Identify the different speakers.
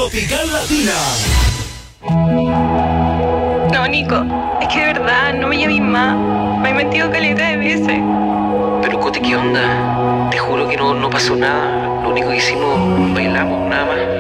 Speaker 1: Tropical Latina.
Speaker 2: No, Nico, es que de verdad no me llames más. Me he mentido caleta de veces.
Speaker 3: Pero Cote, ¿qué onda? Te juro que no pasó nada. Lo único que hicimos, bailamos, nada más.